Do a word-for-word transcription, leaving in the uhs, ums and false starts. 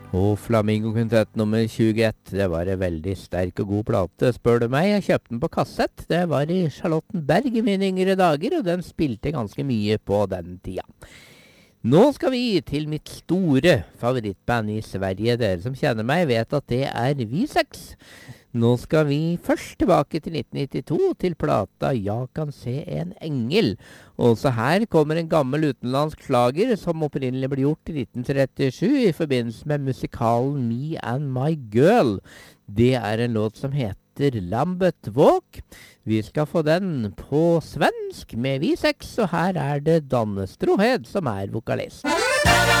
Og Flamingo Quintet nummer tjueett, det var en veldig sterk og god plate, spør du meg. Jeg kjøpte den på kassett. Det var i Charlottenberg i mine yngre dager, og den spilte ganske mye på den tida. Nå skal vi til mitt store favorittband i Sverige. Dere som kjenner meg vet at det er V seks. Nå skal vi først tilbake til nitten nittito, til plata «Jeg kan se en engel». Også her kommer en gammel utenlandsk slager som opprinnelig ble gjort i nitten trettisju i forbindelse med musikalen Me and My Girl. Det er en låt som heter Lambet Walk. Vi skal få den på svensk med V seks, og her er det Danne Strohed som er vokalist.